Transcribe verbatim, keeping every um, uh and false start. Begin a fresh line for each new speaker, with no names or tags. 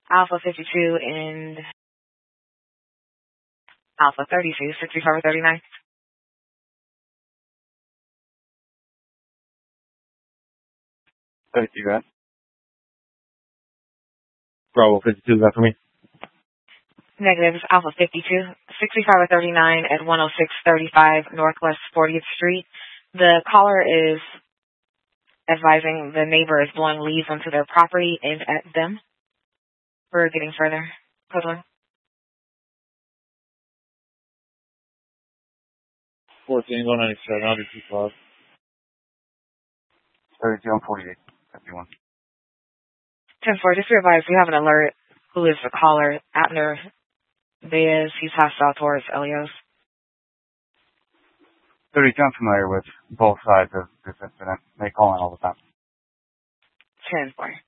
Alpha fifty-two and Alpha thirty-two, sixty-five or thirty-nine.
thirty-two, right? Bravo fifty-two, got for me?
Negative is Alpha fifty-two, sixty-five or thirty-nine at one oh six thirty-five Northwest fortieth Street. The caller is advising the neighbor is blowing leaves onto their property and at them. We're getting further. Code one.
fourteen, one ninety-seven, one oh two five.
thirty-two and forty-eight, fifty-one.
ten four, just to advise, we have an alert. Who is the caller? Abner Baez. He's hostile towards Elios.
thirty-two, I'm familiar with both sides of this incident. They call in all the time.
ten four.